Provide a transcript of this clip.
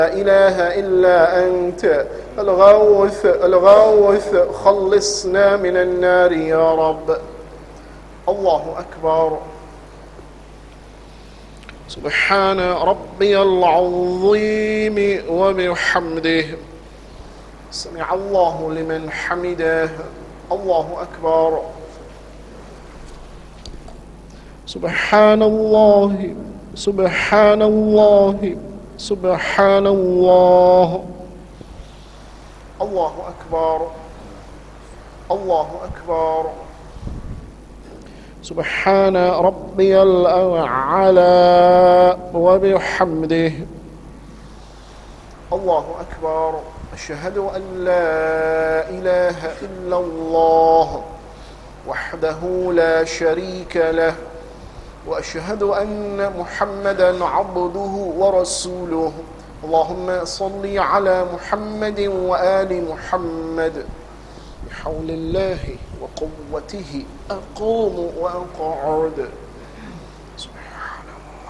لا إله إلا أنت الغوث خلصنا من النار يا رب. الله أكبر. سبحان ربي العظيم وبحمده سمع الله لمن حمده. الله أكبر. سبحان الله سبحان الله سبحان الله. الله أكبر. الله أكبر. سبحان ربي الأعلى وبحمده. الله أكبر. أشهد أن لا إله إلا الله وحده لا شريك له، وأشهد أن محمدا عبده ورسوله. اللهم صل على محمد وآل محمد. بحول الله وقوته أقوم وأقعد.